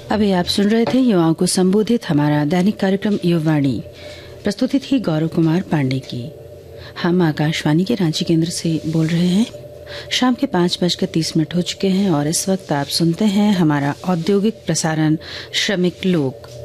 अभी आप सुन रहे थे युवाओं को संबोधित हमारा दैनिक कार्यक्रम युवावाणी। प्रस्तुति थी गौरव कुमार पांडे की। हम आकाशवाणी के रांची केंद्र से बोल रहे हैं। शाम के 5:30 हो चुके हैं और इस वक्त आप सुनते हैं हमारा औद्योगिक प्रसारण श्रमिक लोक।